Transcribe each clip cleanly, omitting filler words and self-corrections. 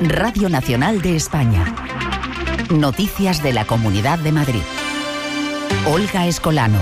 Radio Nacional de España. Noticias de la Comunidad de Madrid. Olga Escolano.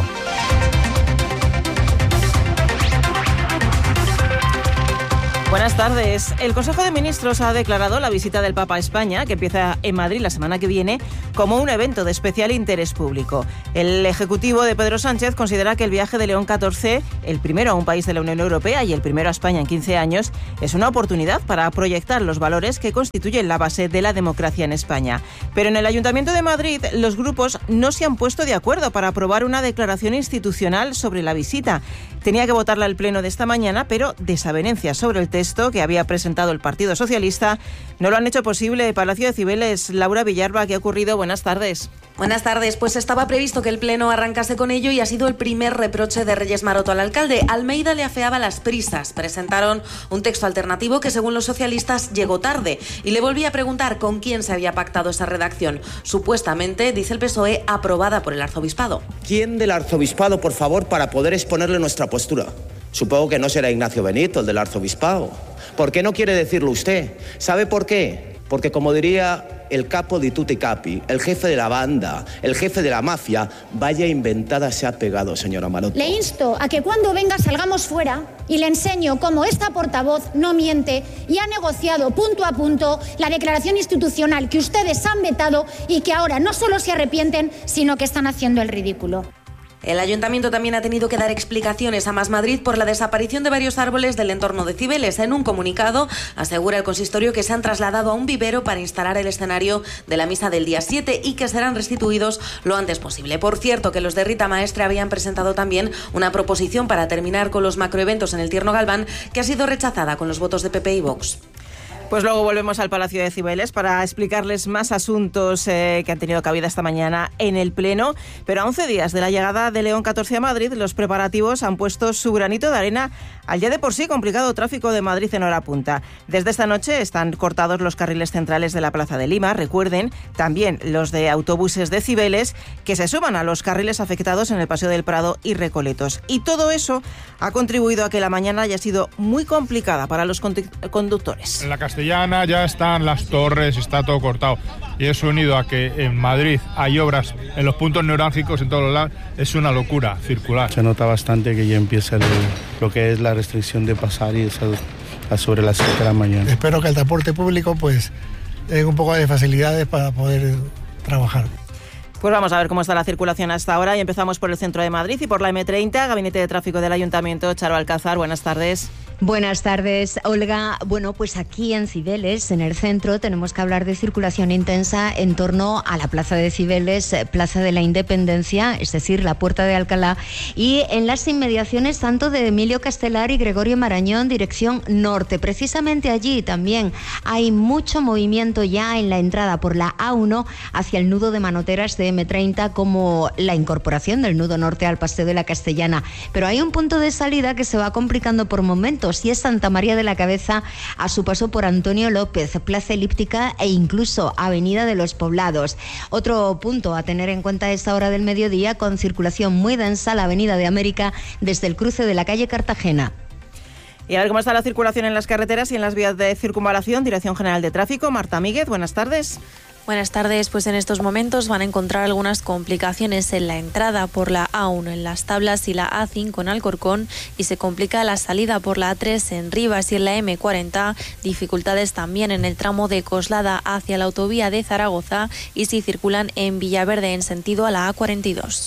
Buenas tardes. El Consejo de Ministros ha declarado la visita del Papa a España, que empieza en Madrid la semana que viene, como un evento de especial interés público. El Ejecutivo de Pedro Sánchez considera que el viaje de León XIV, el primero a un país de la Unión Europea y el primero a España en 15 años, es una oportunidad para proyectar los valores que constituyen la base de la democracia en España. Pero en el Ayuntamiento de Madrid, los grupos no se han puesto de acuerdo para aprobar una declaración institucional sobre la visita. Tenía que votarla el Pleno de esta mañana, pero desavenencias sobre el texto que había presentado el Partido Socialista no lo han hecho posible. Palacio de Cibeles, Laura Villarba, ¿qué ha ocurrido? Buenas tardes. Buenas tardes. Pues estaba previsto que el Pleno arrancase con ello y ha sido el primer reproche de Reyes Maroto al alcalde. Almeida le afeaba las prisas. Presentaron un texto alternativo que, según los socialistas, llegó tarde y le volví a preguntar con quién se había pactado esa redacción. Supuestamente, dice el PSOE, aprobada por el arzobispado. ¿Quién del arzobispado, por favor, para poder exponerle nuestra postura? Supongo que no será Ignacio Benito, el del arzobispado. ¿Por qué no quiere decirlo usted? ¿Sabe por qué? Porque, como diría el capo di tutti capi, el jefe de la banda, el jefe de la mafia, vaya inventada se ha pegado, señora Maroto. Le insto a que cuando venga salgamos fuera y le enseño cómo esta portavoz no miente y ha negociado punto a punto la declaración institucional que ustedes han vetado y que ahora no solo se arrepienten, sino que están haciendo el ridículo. El Ayuntamiento también ha tenido que dar explicaciones a Más Madrid por la desaparición de varios árboles del entorno de Cibeles. En un comunicado asegura el consistorio que se han trasladado a un vivero para instalar el escenario de la misa del día 7 y que serán restituidos lo antes posible. Por cierto, que los de Rita Maestre habían presentado también una proposición para terminar con los macroeventos en el Tierno Galván, que ha sido rechazada con los votos de PP y Vox. Pues luego volvemos al Palacio de Cibeles para explicarles más asuntos que han tenido cabida esta mañana en el Pleno. Pero a 11 días de la llegada de León XIV a Madrid, los preparativos han puesto su granito de arena al ya de por sí complicado tráfico de Madrid en hora punta. Desde esta noche están cortados los carriles centrales de la Plaza de Lima. Recuerden, también los de autobuses de Cibeles, que se suman a los carriles afectados en el Paseo del Prado y Recoletos. Y todo eso ha contribuido a que la mañana haya sido muy complicada para los conductores. En la Castellana ya están las torres, está todo cortado. Y eso, unido a que en Madrid hay obras en los puntos neurálgicos en todos los lados, es una locura circular. Se nota bastante que ya empieza lo que es la restricción de pasar y eso sobre las 7 de la mañana. Espero que el transporte público pues tenga un poco de facilidades para poder trabajar. Pues vamos a ver cómo está la circulación hasta ahora y empezamos por el centro de Madrid y por la M30, Gabinete de Tráfico del Ayuntamiento. Charo Alcázar, buenas tardes. Buenas tardes, Olga. Bueno, pues aquí en Cibeles, en el centro, tenemos que hablar de circulación intensa en torno a la Plaza de Cibeles, Plaza de la Independencia, es decir, la Puerta de Alcalá, y en las inmediaciones tanto de Emilio Castelar y Gregorio Marañón, dirección norte. Precisamente allí también hay mucho movimiento ya en la entrada por la A1 hacia el nudo de manoteras de M30, como la incorporación del nudo norte al Paseo de la Castellana. Pero hay un punto de salida que se va complicando por momentos, y es Santa María de la Cabeza a su paso por Antonio López, Plaza Elíptica e incluso Avenida de los Poblados. Otro punto a tener en cuenta a esta hora del mediodía, con circulación muy densa, la Avenida de América desde el cruce de la calle Cartagena. Y a ver cómo está la circulación en las carreteras y en las vías de circunvalación. Dirección General de Tráfico, Marta Míguez, buenas tardes. Buenas tardes, pues en estos momentos van a encontrar algunas complicaciones en la entrada por la A1 en Las Tablas y la A5 en Alcorcón, y se complica la salida por la A3 en Rivas y en la M40, dificultades también en el tramo de Coslada hacia la autovía de Zaragoza y si circulan en Villaverde en sentido a la A42.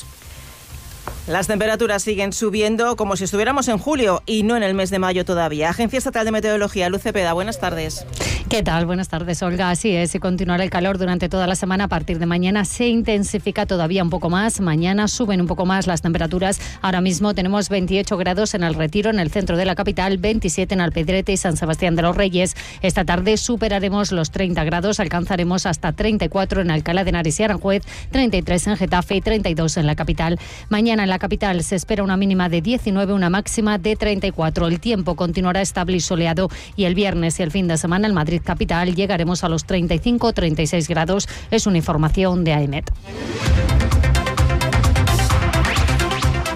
Las temperaturas siguen subiendo como si estuviéramos en julio y no en el mes de mayo todavía. Agencia Estatal de Meteorología, Luz Cepeda, buenas tardes. ¿Qué tal? Buenas tardes, Olga. Así es, y continuará el calor durante toda la semana. A partir de mañana se intensifica todavía un poco más. Mañana suben un poco más las temperaturas. Ahora mismo tenemos 28 grados en el Retiro, en el centro de la capital, 27 en Alpedrete y San Sebastián de los Reyes. Esta tarde superaremos los 30 grados, alcanzaremos hasta 34 en Alcalá de Henares y Aranjuez, 33 en Getafe y 32 en la capital. Mañana en la capital se espera una mínima de 19, una máxima de 34. El tiempo continuará estable y soleado, y el viernes y el fin de semana en Madrid capital llegaremos a los 35-36 grados. Es una información de AEMET.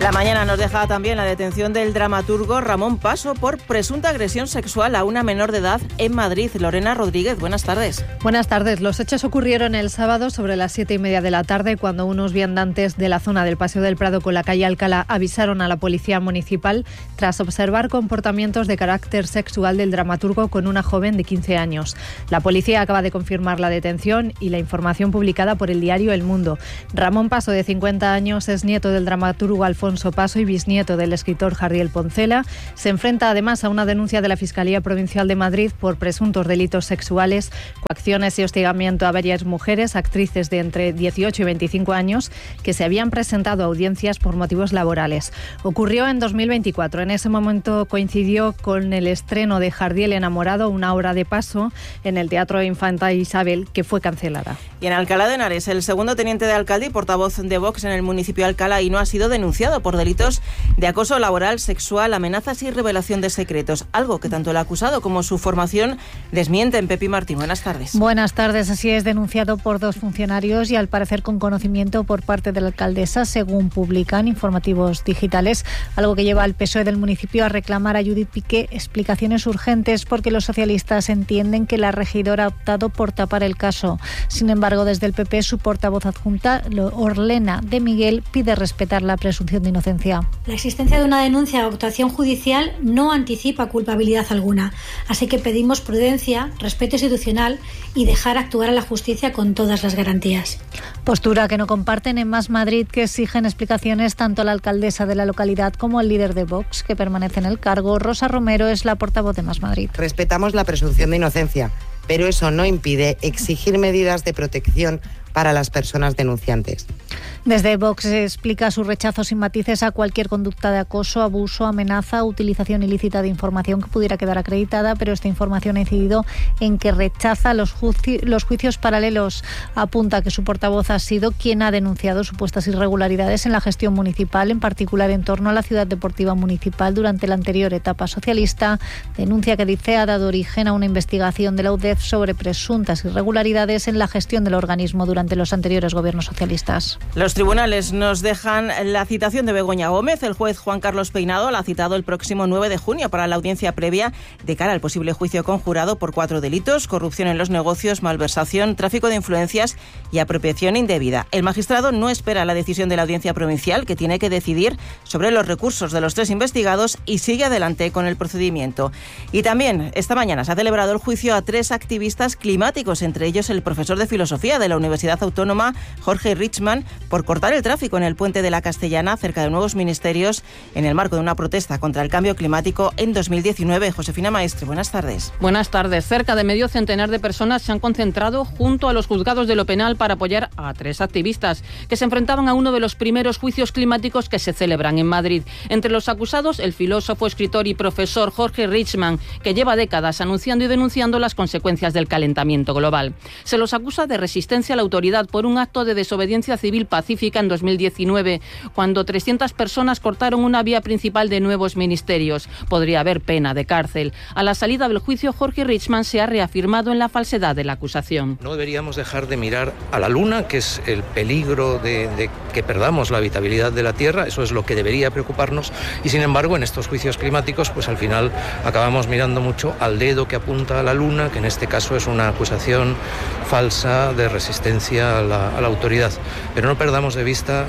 La mañana nos deja también la detención del dramaturgo Ramón Paso por presunta agresión sexual a una menor de edad en Madrid. Lorena Rodríguez, buenas tardes. Buenas tardes. Los hechos ocurrieron el sábado sobre las 7:30 de la tarde, cuando unos viandantes de la zona del Paseo del Prado con la calle Alcalá avisaron a la policía municipal tras observar comportamientos de carácter sexual del dramaturgo con una joven de 15 años. La policía acaba de confirmar la detención y la información publicada por el diario El Mundo. Ramón Paso, de 50 años, es nieto del dramaturgo Alfonso Paso y bisnieto del escritor Jardiel Poncela. Se enfrenta además a una denuncia de la Fiscalía Provincial de Madrid por presuntos delitos sexuales, coacciones y hostigamiento a varias mujeres, actrices de entre 18 y 25 años, que se habían presentado a audiencias por motivos laborales. Ocurrió en 2024. En ese momento coincidió con el estreno de Jardiel enamorado, una obra de Paso, en el Teatro Infanta Isabel, que fue cancelada. Y en Alcalá de Henares, el segundo teniente de alcalde y portavoz de Vox en el municipio de Alcalá y no ha sido denunciado por delitos de acoso laboral, sexual, amenazas y revelación de secretos, algo que tanto el acusado como su formación desmienten. Pepi Martín, buenas tardes. Buenas tardes. Así es, denunciado por 2 funcionarios y al parecer con conocimiento por parte de la alcaldesa, según publican informativos digitales, algo que lleva al PSOE del municipio a reclamar a Judith Piqué explicaciones urgentes, porque los socialistas entienden que la regidora ha optado por tapar el caso. Sin embargo, desde el PP, su portavoz adjunta, Orlena de Miguel, pide respetar la presunción de inocencia. La existencia de una denuncia o actuación judicial no anticipa culpabilidad alguna, así que pedimos prudencia, respeto institucional y dejar actuar a la justicia con todas las garantías. Postura que no comparten en Más Madrid, que exigen explicaciones tanto a la alcaldesa de la localidad como al líder de Vox, que permanece en el cargo. Rosa Romero es la portavoz de Más Madrid. Respetamos la presunción de inocencia, pero eso no impide exigir medidas de protección para las personas denunciantes. Desde Vox se explica su rechazo sin matices a cualquier conducta de acoso, abuso, amenaza, utilización ilícita de información que pudiera quedar acreditada, pero esta información ha incidido en que rechaza los juicios paralelos. Apunta que su portavoz ha sido quien ha denunciado supuestas irregularidades en la gestión municipal, en particular en torno a la ciudad deportiva municipal durante la anterior etapa socialista. Denuncia que dice ha dado origen a una investigación de la UDEF sobre presuntas irregularidades en la gestión del organismo durante los anteriores gobiernos socialistas. Los tribunales nos dejan la citación de Begoña Gómez. El juez Juan Carlos Peinado la ha citado el próximo 9 de junio para la audiencia previa de cara al posible juicio conjurado por 4 delitos: corrupción en los negocios, malversación, tráfico de influencias y apropiación indebida. El magistrado no espera la decisión de la audiencia provincial, que tiene que decidir sobre los recursos de los 3 investigados, y sigue adelante con el procedimiento. Y también esta mañana se ha celebrado el juicio a 3 activistas climáticos, entre ellos el profesor de filosofía de la Universidad Autónoma, Jorge Richman, por cortar el tráfico en el puente de la Castellana cerca de Nuevos Ministerios en el marco de una protesta contra el cambio climático en 2019. Josefina Maestre, buenas tardes. Buenas tardes. Cerca de medio centenar de personas se han concentrado junto a los juzgados de lo penal para apoyar a 3 activistas que se enfrentaban a uno de los primeros juicios climáticos que se celebran en Madrid. Entre los acusados, el filósofo, escritor y profesor Jorge Richman, que lleva décadas anunciando y denunciando las consecuencias del calentamiento global. Se los acusa de resistencia a la autoridad por un acto de desobediencia civil pacífica en 2019, cuando 300 personas cortaron una vía principal de Nuevos Ministerios. Podría haber pena de cárcel. A la salida del juicio, Jorge Richman se ha reafirmado en la falsedad de la acusación. No deberíamos dejar de mirar a la Luna, que es el peligro de que perdamos la habitabilidad de la Tierra. Eso es lo que debería preocuparnos. Y sin embargo, en estos juicios climáticos, pues al final acabamos mirando mucho al dedo que apunta a la Luna, que en este caso es una acusación falsa de resistencia a la autoridad. Pero no perdamos de vista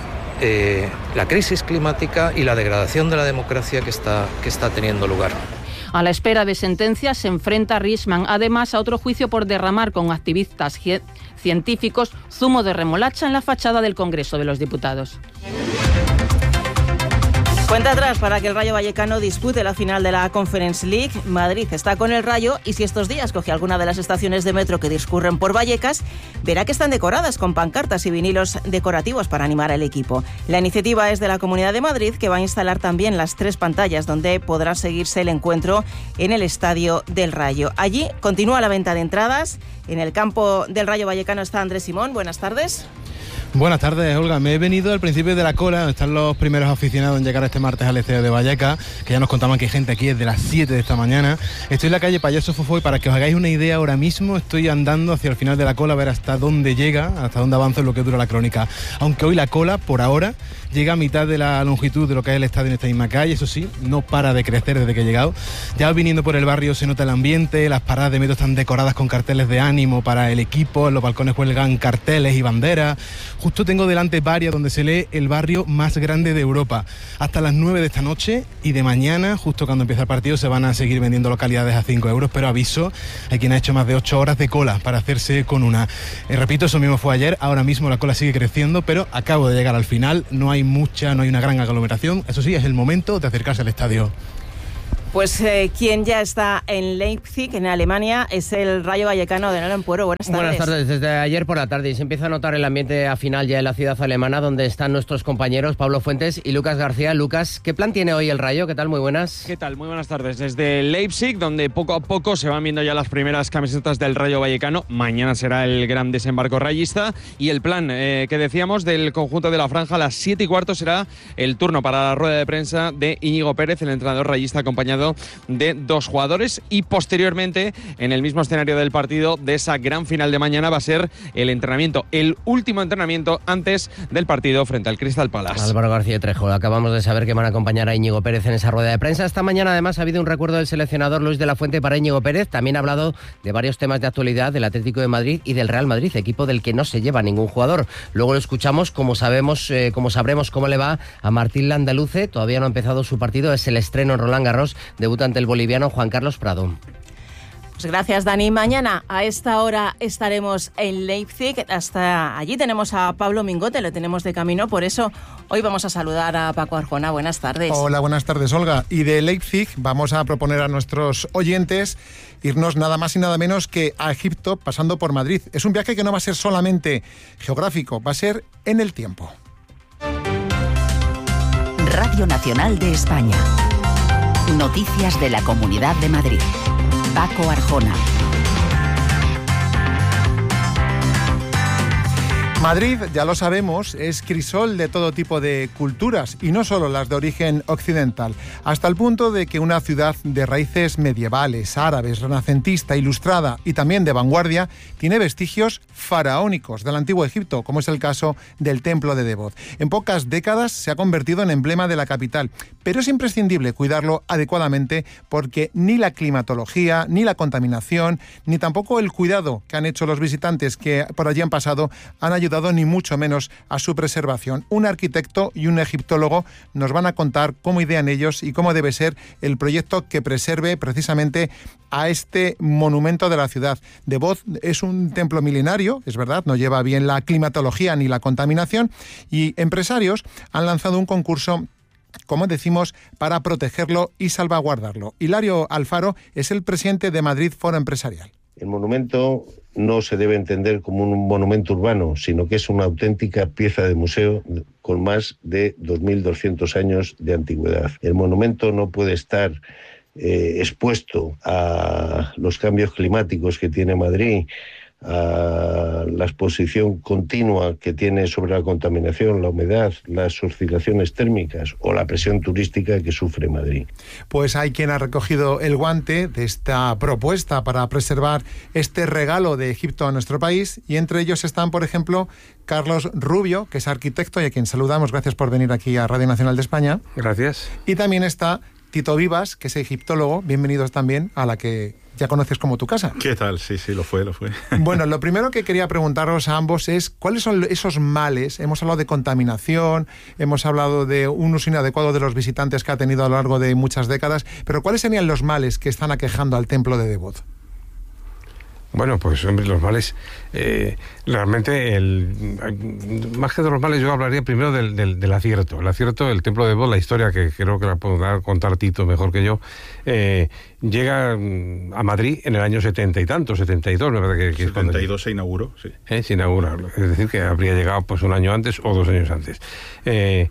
la crisis climática y la degradación de la democracia que está teniendo lugar. A la espera de sentencia se enfrenta Richman además a otro juicio por derramar con activistas científicos zumo de remolacha en la fachada del Congreso de los Diputados. Cuenta atrás para que el Rayo Vallecano dispute la final de la Conference League. Madrid está con el Rayo y si estos días coge alguna de las estaciones de metro que discurren por Vallecas, verá que están decoradas con pancartas y vinilos decorativos para animar al equipo. La iniciativa es de la Comunidad de Madrid, que va a instalar también las 3 pantallas donde podrá seguirse el encuentro en el Estadio del Rayo. Allí continúa la venta de entradas. En el campo del Rayo Vallecano está Andrés Simón. Buenas tardes. Buenas tardes, Olga. Me he venido al principio de la cola, donde están los primeros aficionados en llegar este martes al estadio de Vallecas, que ya nos contaban que hay gente aquí desde las 7 de esta mañana. Estoy en la calle Payaso Fofó y para que os hagáis una idea, ahora mismo estoy andando hacia el final de la cola a ver hasta dónde llega, hasta dónde avanza en lo que dura la crónica. Aunque hoy la cola, por ahora, llega a mitad de la longitud de lo que es el estadio en esta misma calle. Eso sí, no para de crecer desde que he llegado. Ya viniendo por el barrio se nota el ambiente, las paradas de metro están decoradas con carteles de ánimo para el equipo, en los balcones cuelgan carteles y banderas. Justo tengo delante varias donde se lee el barrio más grande de Europa. Hasta las 9 de esta noche y de mañana, justo cuando empieza el partido, se van a seguir vendiendo localidades a 5 euros, pero aviso, hay quien ha hecho más de 8 horas de cola para hacerse con una. Repito, eso mismo fue ayer, ahora mismo la cola sigue creciendo, pero acabo de llegar al final, no hay una gran aglomeración. Eso sí, es el momento de acercarse al estadio. Pues quien ya está en Leipzig, en Alemania, es el Rayo Vallecano de Nolo Ampuero. Buenas tardes. Buenas tardes. Desde ayer por la tarde y se empieza a notar el ambiente a final ya en la ciudad alemana, donde están nuestros compañeros Pablo Fuentes y Lucas García. Lucas, ¿qué plan tiene hoy el Rayo? ¿Qué tal? Muy buenas. ¿Qué tal? Muy buenas tardes. Desde Leipzig, donde poco a poco se van viendo ya las primeras camisetas del Rayo Vallecano. Mañana será el gran desembarco rayista y el plan que decíamos del conjunto de la franja a las 7:15 será el turno para la rueda de prensa de Íñigo Pérez, el entrenador rayista, acompañado de 2 jugadores, y posteriormente en el mismo escenario del partido de esa gran final de mañana va a ser el entrenamiento, el último entrenamiento antes del partido frente al Crystal Palace. Álvaro García Trejo, acabamos de saber que van a acompañar a Íñigo Pérez en esa rueda de prensa. Esta mañana además ha habido un recuerdo del seleccionador Luis de la Fuente para Íñigo Pérez. También ha hablado de varios temas de actualidad del Atlético de Madrid y del Real Madrid, equipo del que no se lleva ningún jugador. Luego lo escuchamos, como sabremos cómo le va a Martín Landaluce. Todavía no ha empezado su partido, es el estreno en Roland Garros, debuta ante el boliviano Juan Carlos Prado. Pues gracias, Dani. Mañana a esta hora estaremos en Leipzig. Hasta allí tenemos a Pablo Mingote, lo tenemos de camino. Por eso hoy vamos a saludar a Paco Arjona. Buenas tardes. Hola, buenas tardes, Olga. Y de Leipzig vamos a proponer a nuestros oyentes irnos nada más y nada menos que a Egipto, pasando por Madrid. Es un viaje que no va a ser solamente geográfico, va a ser en el tiempo. Radio Nacional de España. Noticias de la Comunidad de Madrid. Paco Arjona. Madrid, ya lo sabemos, es crisol de todo tipo de culturas y no solo las de origen occidental, hasta el punto de que una ciudad de raíces medievales, árabes, renacentista, ilustrada y también de vanguardia, tiene vestigios faraónicos del antiguo Egipto, como es el caso del Templo de Devot. En pocas décadas se ha convertido en emblema de la capital, pero es imprescindible cuidarlo adecuadamente porque ni la climatología, ni la contaminación, ni tampoco el cuidado que han hecho los visitantes que por allí han pasado han ayudado ni mucho menos a su preservación. Un arquitecto y un egiptólogo nos van a contar cómo idean ellos y cómo debe ser el proyecto que preserve precisamente a este monumento de la ciudad. Devot es un templo milenario, es verdad, no lleva bien la climatología ni la contaminación, y empresarios han lanzado un concurso, como decimos, para protegerlo y salvaguardarlo. Hilario Alfaro es el presidente de Madrid Foro Empresarial. El monumento no se debe entender como un monumento urbano, sino que es una auténtica pieza de museo con más de 2.200 años de antigüedad. El monumento no puede estar expuesto a los cambios climáticos que tiene Madrid, a la exposición continua que tiene sobre la contaminación, la humedad, las oscilaciones térmicas o la presión turística que sufre Madrid. Pues hay quien ha recogido el guante de esta propuesta para preservar este regalo de Egipto a nuestro país, y entre ellos están, por ejemplo, Carlos Rubio, que es arquitecto y a quien saludamos. Gracias por venir aquí a Radio Nacional de España. Gracias. Y también está Tito Vivas, que es egiptólogo. Bienvenidos también a la que ya conoces como tu casa. ¿Qué tal? Sí, lo fue. Bueno, lo primero que quería preguntaros a ambos es ¿cuáles son esos males? Hemos hablado de contaminación, hemos hablado de un uso inadecuado de los visitantes que ha tenido a lo largo de muchas décadas, pero ¿cuáles serían los males que están aquejando al templo de Devot? Bueno, pues hombre, los males, realmente, más que de los males, yo hablaría primero del acierto. El acierto del Templo de Devot, la historia que creo que la podrá contar Tito mejor que yo, llega a Madrid en el año 70 y tanto, 72, me parece que 72 se inauguró, sí. Se inaugura, es decir, que habría llegado pues un año antes o 2 años antes.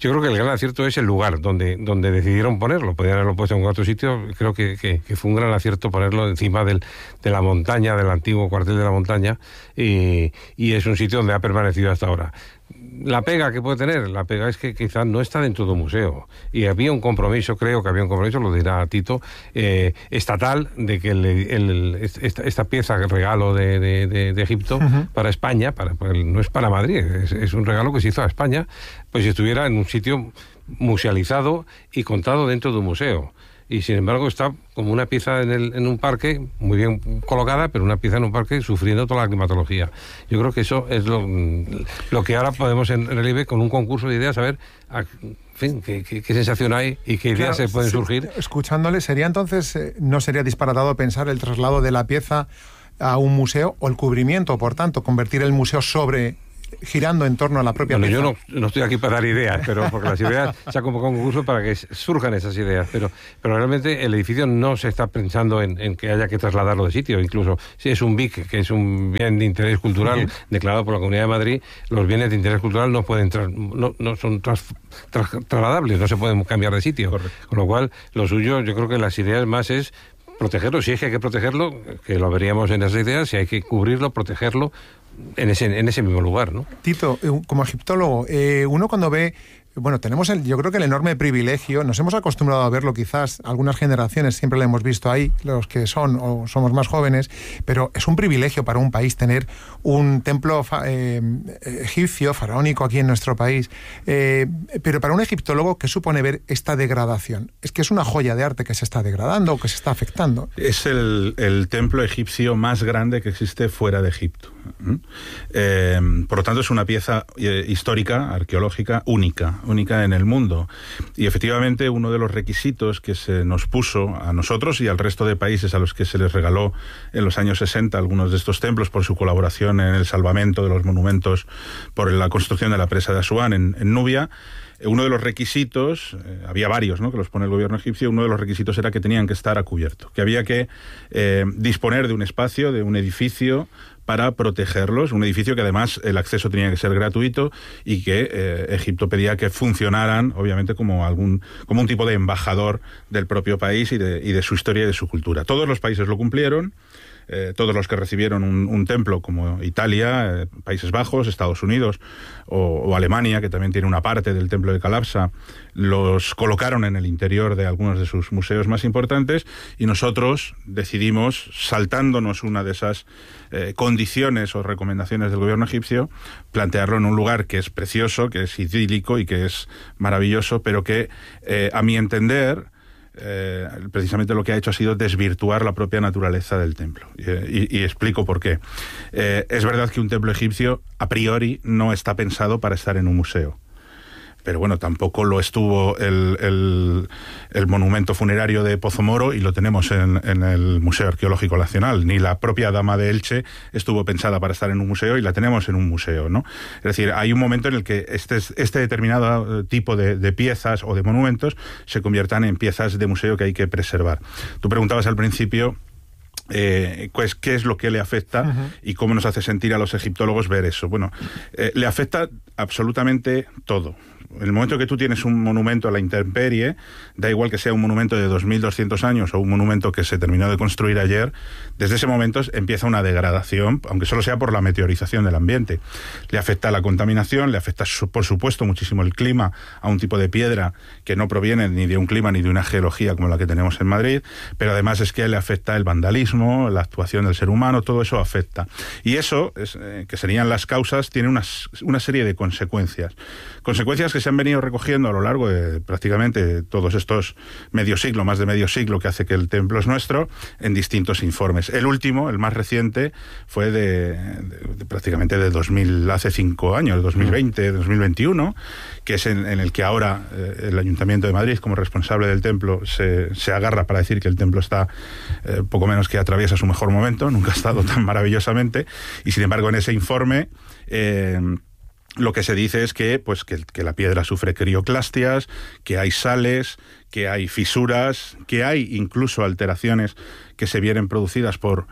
Yo creo que el gran acierto es el lugar donde decidieron ponerlo. Podrían haberlo puesto en otro sitio. Creo que fue un gran acierto ponerlo encima de la montaña, del antiguo cuartel de la montaña, y es un sitio donde ha permanecido hasta ahora. La pega que puede tener, la pega es que quizás no está dentro de un museo. Y había un compromiso, creo que había un compromiso, lo dirá Tito, estatal, de que esta pieza, regalo de Egipto para España, no es para Madrid, es un regalo que se hizo a España, pues estuviera en un sitio musealizado y contado dentro de un museo. Y sin embargo está como una pieza en un parque, muy bien colocada, pero una pieza en un parque sufriendo toda la climatología. Yo creo que eso es lo que ahora podemos en relieve con un concurso de ideas, saber en fin, qué sensación hay y qué ideas se pueden surgir. Escuchándole, ¿sería entonces, no sería disparatado pensar el traslado de la pieza a un museo o el cubrimiento, por tanto, convertir el museo girando en torno a la propia pieza? Yo no estoy aquí para dar ideas, pero porque las ideas se ha convocado un concurso para que surjan esas ideas, pero realmente el edificio no se está pensando en que haya que trasladarlo de sitio. Incluso si es un BIC, que es un bien de interés cultural declarado por la Comunidad de Madrid, los bienes de interés cultural no pueden no son trasladables, no se pueden cambiar de sitio. Correcto. Con lo cual, lo suyo, yo creo que las ideas más es protegerlo. Si es que hay que protegerlo, que lo veríamos en esas ideas, si hay que cubrirlo, protegerlo en ese mismo lugar, ¿no? Tito, como egiptólogo, uno cuando ve, bueno, tenemos yo creo que el enorme privilegio, nos hemos acostumbrado a verlo quizás, algunas generaciones siempre lo hemos visto ahí, los que son o somos más jóvenes, pero es un privilegio para un país tener un templo egipcio, faraónico aquí en nuestro país, pero para un egiptólogo, ¿qué supone ver esta degradación? Es que es una joya de arte que se está degradando, que se está afectando. Es el templo egipcio más grande que existe fuera de Egipto. Por lo tanto, es una pieza histórica, arqueológica, única en el mundo. Y efectivamente, uno de los requisitos que se nos puso a nosotros y al resto de países a los que se les regaló en los años 60 algunos de estos templos por su colaboración en el salvamento de los monumentos por la construcción de la presa de Asuán en Nubia, uno de los requisitos, había varios, ¿no?, que los pone el gobierno egipcio, uno de los requisitos era que tenían que estar a cubierto, que había que disponer de un espacio, de un edificio para protegerlos, un edificio que además el acceso tenía que ser gratuito y que Egipto pedía que funcionaran, obviamente, como un tipo de embajador del propio país y de su historia y de su cultura. Todos los países lo cumplieron. Todos los que recibieron un templo, como Italia, Países Bajos, Estados Unidos o Alemania, que también tiene una parte del templo de Calapsa, los colocaron en el interior de algunos de sus museos más importantes, y nosotros decidimos, saltándonos una de esas condiciones o recomendaciones del gobierno egipcio, plantearlo en un lugar que es precioso, que es idílico y que es maravilloso, pero que, a mi entender, precisamente lo que ha hecho ha sido desvirtuar la propia naturaleza del templo. Y explico por qué. Es verdad que un templo egipcio, a priori, no está pensado para estar en un museo. Pero bueno, tampoco lo estuvo el monumento funerario de Pozo Moro, y lo tenemos en el Museo Arqueológico Nacional. Ni la propia Dama de Elche estuvo pensada para estar en un museo, y la tenemos en un museo, ¿no? Es decir, hay un momento en el que este determinado tipo de piezas o de monumentos se conviertan en piezas de museo que hay que preservar. Tú preguntabas al principio pues qué es lo que le afecta y cómo nos hace sentir a los egiptólogos ver eso. Bueno, le afecta absolutamente todo. En el momento que tú tienes un monumento a la intemperie, da igual que sea un monumento de 2.200 años o un monumento que se terminó de construir ayer, desde ese momento empieza una degradación, aunque solo sea por la meteorización del ambiente. Le afecta la contaminación, le afecta, por supuesto, muchísimo el clima, a un tipo de piedra que no proviene ni de un clima ni de una geología como la que tenemos en Madrid, pero además es que le afecta el vandalismo, la actuación del ser humano, todo eso afecta. Y eso, que serían las causas, tiene una serie de consecuencias. Consecuencias que se han venido recogiendo a lo largo de prácticamente todos estos más de medio siglo que hace que el templo es nuestro, en distintos informes. El último, el más reciente, fue de prácticamente de 2000, hace 5 años, 2020, 2021, que es en el que ahora el Ayuntamiento de Madrid, como responsable del templo, se agarra para decir que el templo está poco menos que atraviesa su mejor momento, nunca ha estado tan maravillosamente, y sin embargo en ese informe lo que se dice es que la piedra sufre crioclastias, que hay sales, que hay fisuras, que hay incluso alteraciones que se vienen producidas por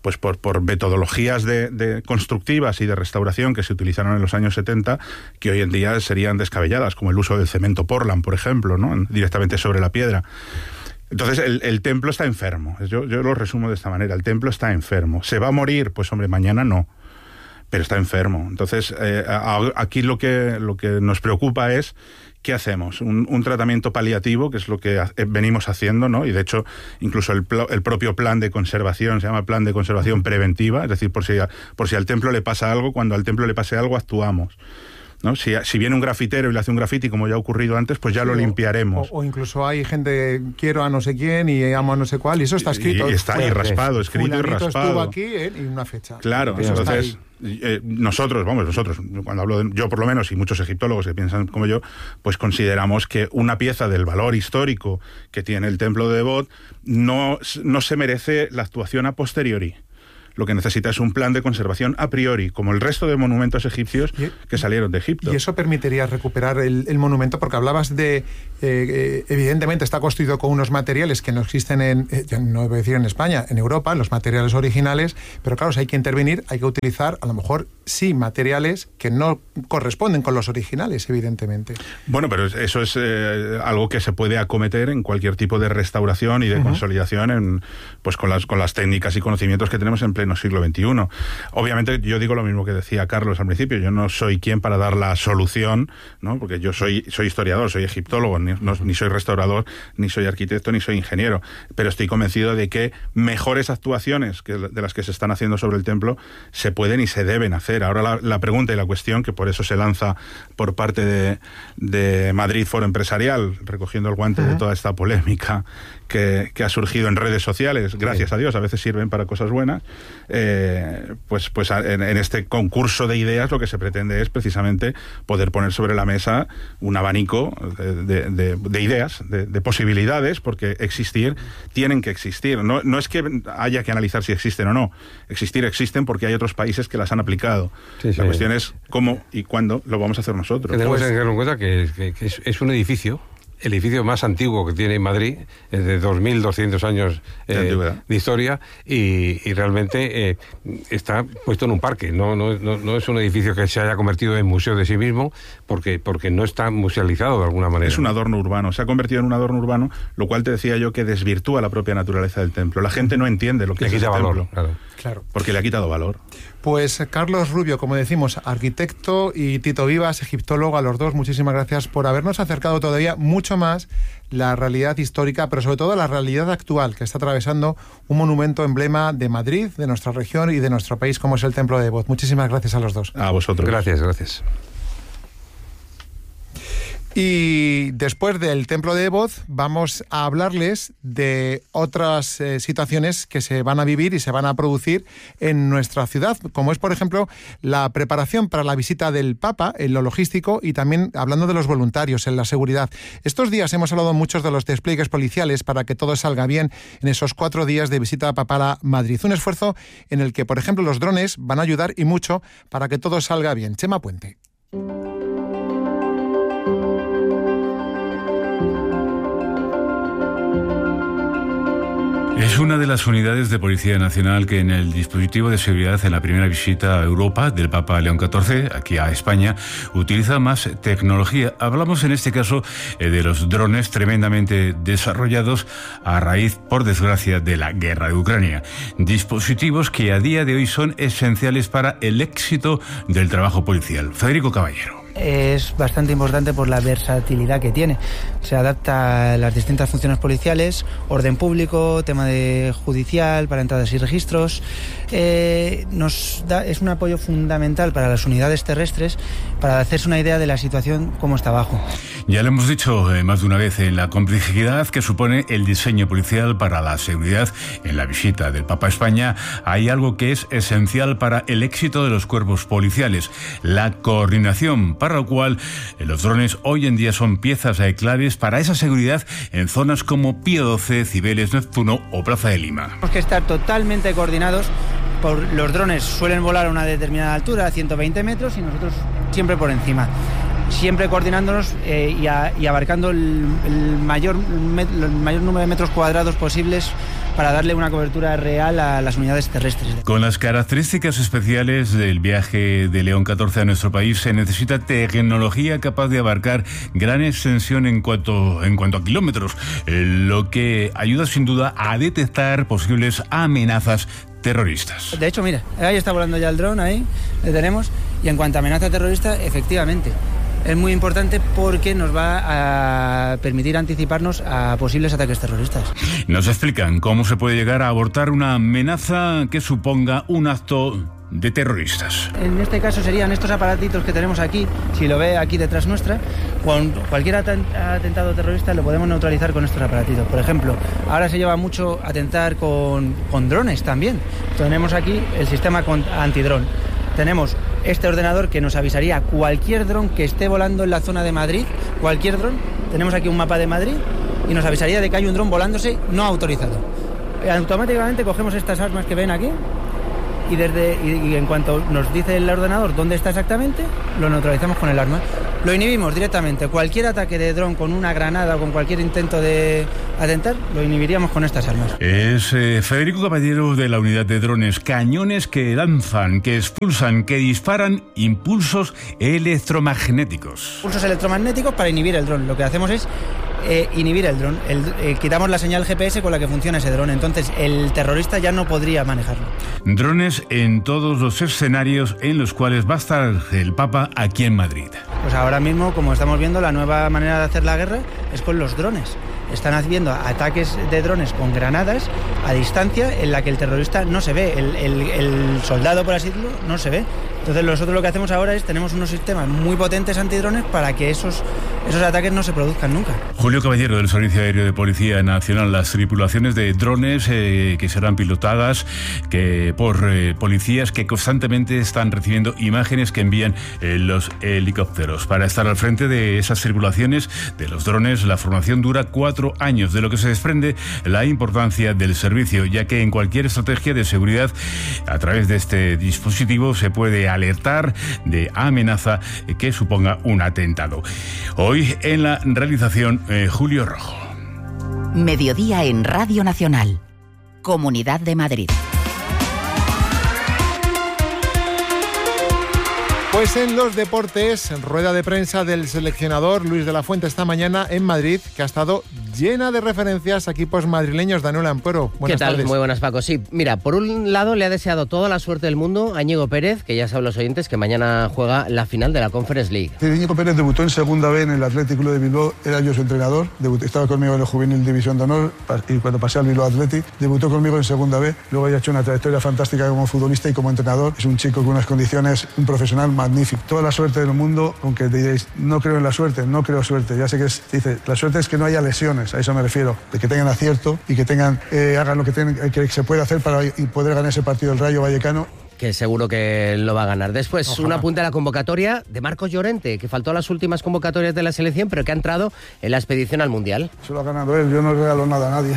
pues por metodologías de constructivas y de restauración que se utilizaron en los años 70, que hoy en día serían descabelladas, como el uso del cemento Portland, por ejemplo, ¿no? Directamente sobre la piedra. Entonces el templo está enfermo. Yo lo resumo de esta manera: el templo está enfermo. ¿Se va a morir? Pues hombre, mañana no, pero está enfermo. Entonces aquí lo que nos preocupa es ¿qué hacemos? Un tratamiento paliativo, que es lo que venimos haciendo, ¿no? Y de hecho, incluso el propio plan de conservación se llama plan de conservación preventiva, es decir, por si al templo le pasa algo, cuando al templo le pase algo, actuamos, ¿no? Si viene un grafitero y le hace un graffiti, como ya ha ocurrido antes, pues ya lo limpiaremos. O incluso hay gente, quiero a no sé quién y amo a no sé cuál, y eso está escrito. Y está ahí raspado, escrito y raspado. Estuvo aquí y una fecha. Claro, entonces nosotros, cuando hablo de yo por lo menos, y muchos egiptólogos que piensan como yo, pues consideramos que una pieza del valor histórico que tiene el templo de Ebot no se merece la actuación a posteriori. Lo que necesita es un plan de conservación a priori, como el resto de monumentos egipcios que salieron de Egipto. Y eso permitiría recuperar el monumento, porque hablabas de, evidentemente está construido con unos materiales que no existen no voy a decir en España, en Europa, los materiales originales, pero claro, si hay que intervenir, hay que utilizar, a lo mejor, sí, materiales que no corresponden con los originales, evidentemente. Bueno, pero eso es algo que se puede acometer en cualquier tipo de restauración y de consolidación, pues con las técnicas y conocimientos que tenemos en pleno siglo XXI. Obviamente yo digo lo mismo que decía Carlos al principio, yo no soy quien para dar la solución, ¿no? Porque yo soy historiador, soy egiptólogo, ni soy restaurador, ni soy arquitecto, ni soy ingeniero, pero estoy convencido de que mejores actuaciones de las que se están haciendo sobre el templo se pueden y se deben hacer. Ahora la pregunta y la cuestión, que por eso se lanza por parte de Madrid Foro Empresarial, recogiendo el guante de toda esta polémica que ha surgido en redes sociales, gracias a Dios, a veces sirven para cosas buenas, pues en este concurso de ideas lo que se pretende es precisamente poder poner sobre la mesa un abanico de ideas, de posibilidades, porque tienen que existir. No es que haya que analizar si existen o no. Existen porque hay otros países que las han aplicado. La cuestión es cómo y cuándo lo vamos a hacer nosotros. Tenemos que tener en cuenta que es un edificio. El edificio más antiguo que tiene Madrid es de 2.200 años de historia y realmente está puesto en un parque. No es un edificio que se haya convertido en museo de sí mismo porque no está musealizado de alguna manera. Es un adorno urbano, se ha convertido en un adorno urbano, lo cual te decía yo que desvirtúa la propia naturaleza del templo. La gente no entiende lo que es ese templo. Claro. Porque le ha quitado valor. Pues Carlos Rubio, como decimos, arquitecto, y Tito Vivas, egiptólogo, a los dos, muchísimas gracias por habernos acercado todavía mucho más la realidad histórica, pero sobre todo la realidad actual que está atravesando un monumento emblema de Madrid, de nuestra región y de nuestro país, como es el Templo de Ebot. Muchísimas gracias a los dos. A vosotros. Gracias. Y después del Templo de Ebot vamos a hablarles de otras situaciones que se van a vivir y se van a producir en nuestra ciudad, como es, por ejemplo, la preparación para la visita del Papa, en lo logístico, y también hablando de los voluntarios, en la seguridad. Estos días hemos hablado muchos de los despliegues policiales para que todo salga bien en esos 4 días de visita papal a Madrid. Un esfuerzo en el que, por ejemplo, los drones van a ayudar y mucho para que todo salga bien. Chema Puente. Es una de las unidades de Policía Nacional que en el dispositivo de seguridad en la primera visita a Europa del Papa León XIV, aquí a España, utiliza más tecnología. Hablamos en este caso de los drones tremendamente desarrollados a raíz, por desgracia, de la guerra de Ucrania. Dispositivos que a día de hoy son esenciales para el éxito del trabajo policial. Federico Caballero. Es bastante importante por la versatilidad que tiene. Se adapta a las distintas funciones policiales, orden público, tema de judicial, para entradas y registros. Es un apoyo fundamental para las unidades terrestres para hacerse una idea de la situación como está abajo. Ya lo hemos dicho más de una vez, en la complejidad que supone el diseño policial para la seguridad en la visita del Papa a España, hay algo que es esencial para el éxito de los cuerpos policiales: la coordinación, para lo cual los drones hoy en día son piezas claves para esa seguridad en zonas como Pío XII, Cibeles, Neptuno o Plaza de Lima. Tenemos que estar totalmente coordinados. Los drones suelen volar a una determinada altura, a 120 metros, y nosotros siempre por encima. Siempre coordinándonos y abarcando el mayor número de metros cuadrados posibles para darle una cobertura real a las unidades terrestres. Con las características especiales del viaje de León 14 a nuestro país, se necesita tecnología capaz de abarcar gran extensión en cuanto a kilómetros, lo que ayuda sin duda a detectar posibles amenazas terroristas. De hecho, mira, ahí está volando ya el dron, ahí le tenemos, y en cuanto a amenaza terrorista, efectivamente, es muy importante porque nos va a permitir anticiparnos a posibles ataques terroristas. Nos explican cómo se puede llegar a abortar una amenaza que suponga un acto de terroristas. En este caso serían estos aparatitos que tenemos aquí, si lo ve aquí detrás nuestra, con cualquier atentado terrorista lo podemos neutralizar con estos aparatitos. Por ejemplo, ahora se lleva mucho atentar con drones también. Tenemos aquí el sistema antidrón. Tenemos este ordenador que nos avisaría cualquier dron que esté volando en la zona de Madrid, cualquier dron. Tenemos aquí un mapa de Madrid y nos avisaría de que hay un dron volándose no autorizado. Automáticamente cogemos estas armas que ven aquí y en cuanto nos dice el ordenador dónde está exactamente, lo neutralizamos con el arma. Lo inhibimos directamente. Cualquier ataque de dron con una granada o con cualquier intento de atentar, lo inhibiríamos con estas armas. Es Federico Caballero de la unidad de drones. Cañones que lanzan, que expulsan, que disparan impulsos electromagnéticos. Impulsos electromagnéticos para inhibir el dron. Lo que hacemos es inhibir el dron. Quitamos la señal GPS con la que funciona ese dron. Entonces el terrorista ya no podría manejarlo. Drones en todos los escenarios en los cuales va a estar el Papa aquí en Madrid. Pues ahora mismo, como estamos viendo, la nueva manera de hacer la guerra es con los drones. Están haciendo ataques de drones con granadas a distancia en la que el terrorista no se ve, el soldado, por así decirlo, no se ve. Entonces nosotros lo que hacemos ahora es tenemos unos sistemas muy potentes antidrones para que esos ataques no se produzcan nunca. Julio Caballero, del Servicio Aéreo de Policía Nacional. Las tripulaciones de drones que serán pilotadas por policías que constantemente están recibiendo imágenes que envían los helicópteros. Para estar al frente de esas tripulaciones de los drones, la formación dura 4 años, de lo que se desprende la importancia del servicio, ya que en cualquier estrategia de seguridad, a través de este dispositivo, se puede alertar de amenaza que suponga un atentado. Hoy en la realización, Julio Rojo. Mediodía en Radio Nacional, Comunidad de Madrid. Pues en los deportes, rueda de prensa del seleccionador Luis de la Fuente esta mañana en Madrid, que ha estado llena de referencias a equipos madrileños. Daniel Ampuero, buenas tardes. ¿Qué tal? Muy buenas, Paco. Sí, mira, por un lado le ha deseado toda la suerte del mundo a Íñigo Pérez, que ya saben los oyentes que mañana juega la final de la Conference League. Íñigo Pérez debutó en segunda B en el Athletic Club de Bilbao, era yo su entrenador, estaba conmigo en el Juvenil División de Honor y cuando pasé al Bilbao Athletic, debutó conmigo en segunda B, luego ha hecho una trayectoria fantástica como futbolista y como entrenador. Es un chico con unas condiciones, un profesional magnífico. Toda la suerte del mundo, aunque diréis, no creo en la suerte, no creo suerte, ya sé que dice, la suerte es que no haya lesiones, a eso me refiero, de que tengan acierto y que hagan lo que se puede hacer para poder ganar ese partido del Rayo Vallecano. Que seguro que lo va a ganar. Después, ojalá. Un apunte a la convocatoria de Marcos Llorente, que faltó a las últimas convocatorias de la selección, pero que ha entrado en la expedición al Mundial. Se lo ha ganado él, yo no regalo nada a nadie.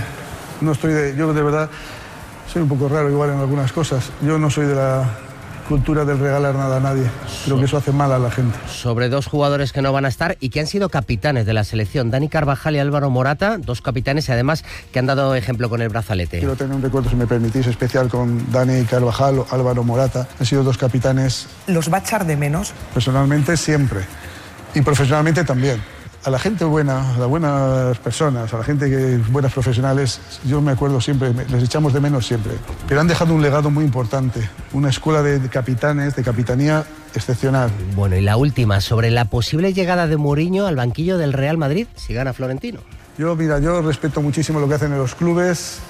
Yo de verdad soy un poco raro igual en algunas cosas. Yo no soy de la cultura del regalar nada a nadie. Creo que eso hace mal a la gente. Sobre 2 jugadores que no van a estar y que han sido capitanes de la selección, Dani Carvajal y Álvaro Morata, 2 capitanes y además que han dado ejemplo con el brazalete. Quiero tener un recuerdo, si me permitís, especial con Dani Carvajal o Álvaro Morata. Han sido 2 capitanes. ¿Los va a echar de menos? Personalmente siempre y profesionalmente también. A la gente buena, a las buenas personas, a la gente que buenas profesionales, yo me acuerdo siempre, les echamos de menos siempre. Pero han dejado un legado muy importante, una escuela de capitanes, de capitanía excepcional. Bueno, y la última, sobre la posible llegada de Mourinho al banquillo del Real Madrid si gana Florentino. Yo respeto muchísimo lo que hacen en los clubes.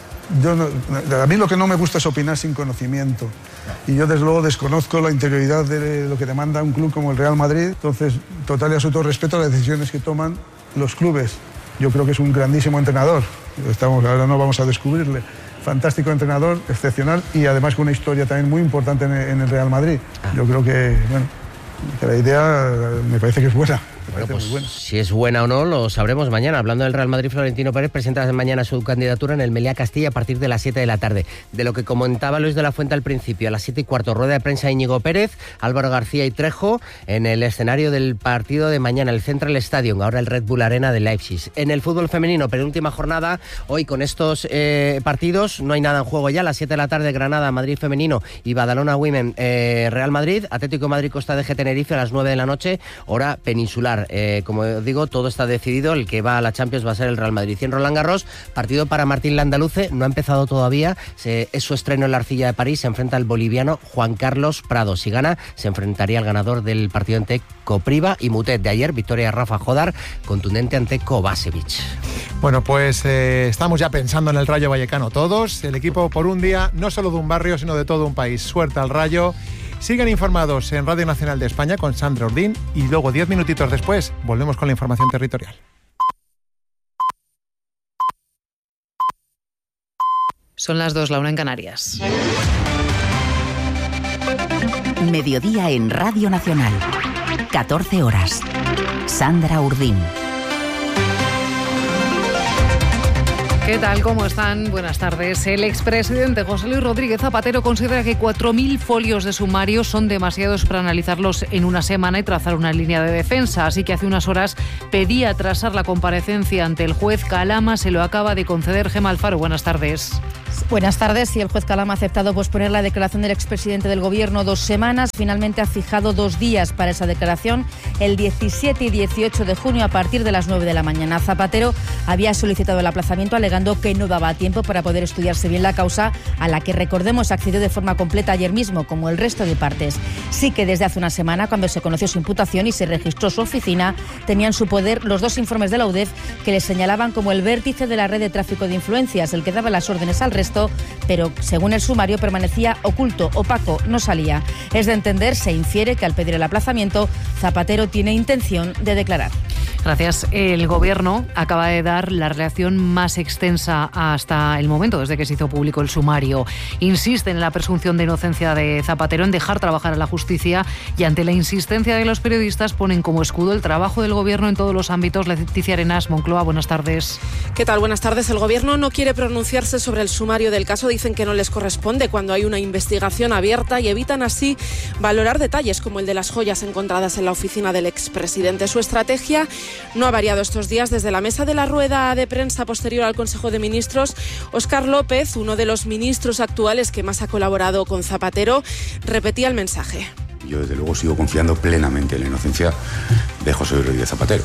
A mí lo que no me gusta es opinar sin conocimiento. Y yo desde luego desconozco la interioridad de lo que demanda un club como el Real Madrid. Entonces, total y absoluto respeto a las decisiones que toman los clubes. Yo creo que es un grandísimo entrenador. Ahora no vamos a descubrirle. Fantástico entrenador, excepcional y además con una historia también muy importante en el Real Madrid. Yo creo que la idea me parece que es buena. Bueno, pues si es buena o no lo sabremos mañana. Hablando del Real Madrid, Florentino Pérez presenta mañana su candidatura en el Meliá Castilla a partir de las 7 de la tarde. De lo que comentaba Luis de la Fuente al principio, a las 7:15, rueda de prensa Íñigo Pérez, Álvaro García y Trejo en el escenario del partido de mañana, el Central Stadium, ahora el Red Bull Arena de Leipzig. En el fútbol femenino, penúltima jornada, hoy con estos partidos no hay nada en juego ya. A las 7 de la tarde, Granada, Madrid femenino y Badalona Women, Real Madrid, Atlético de Madrid, Costa de Tenerife a las 9 de la noche, hora peninsular. Como digo, todo está decidido. El que va a la Champions va a ser el Real Madrid. Y en Roland Garros, partido para Martín Landaluce, no ha empezado todavía, es su estreno en la Arcilla de París, se enfrenta al boliviano Juan Carlos Prado. Si gana, se enfrentaría al ganador del partido ante Kopriva y Mutet. De ayer, victoria Rafa Jodar, contundente ante Kovacevic. Bueno, pues estamos ya pensando en el Rayo Vallecano todos, el equipo por un día, no solo de un barrio, sino de todo un país. Suerte al Rayo. Sigan informados en Radio Nacional de España con Sandra Ordín y luego 10 minutitos después volvemos con la información territorial. Son las 2, la 1 en Canarias. Mediodía en Radio Nacional. 14 horas. Sandra Ordín. ¿Qué tal? ¿Cómo están? Buenas tardes. El expresidente José Luis Rodríguez Zapatero considera que 4.000 folios de sumario son demasiados para analizarlos en una semana y trazar una línea de defensa. Así que hace unas horas pedía atrasar la comparecencia ante el juez Calama. Se lo acaba de conceder Gemma Alfaro. Buenas tardes. Buenas tardes. Y el juez Calama ha aceptado posponer la declaración del expresidente del Gobierno 2 semanas. Finalmente ha fijado 2 días para esa declaración, el 17 y 18 de junio a partir de las 9 de la mañana. Zapatero había solicitado el aplazamiento alegando que no daba tiempo para poder estudiarse bien la causa, a la que, recordemos, accedió de forma completa ayer mismo, como el resto de partes. Sí que desde hace una semana, cuando se conoció su imputación y se registró su oficina, tenía en su poder los 2 informes de la UDEF que le señalaban como el vértice de la red de tráfico de influencias, el que daba las órdenes al resto, pero según el sumario permanecía oculto, opaco, no salía. Es de entender, se infiere que al pedir el aplazamiento, Zapatero tiene intención de declarar. Gracias. El Gobierno acaba de dar la reacción más extensa hasta el momento, desde que se hizo público el sumario. Insiste en la presunción de inocencia de Zapatero, en dejar trabajar a la justicia, y ante la insistencia de los periodistas ponen como escudo el trabajo del Gobierno en todos los ámbitos. Leticia Arenas, Moncloa, buenas tardes. ¿Qué tal? Buenas tardes. El Gobierno no quiere pronunciarse sobre el sumario del caso. Dicen que no les corresponde cuando hay una investigación abierta y evitan así valorar detalles como el de las joyas encontradas en la oficina del expresidente. Su estrategia no ha variado estos días. Desde la mesa de la rueda de prensa posterior al Consejo de Ministros, Óscar López, uno de los ministros actuales que más ha colaborado con Zapatero, repetía el mensaje. Yo desde luego sigo confiando plenamente en la inocencia de José Luis Rodríguez Zapatero.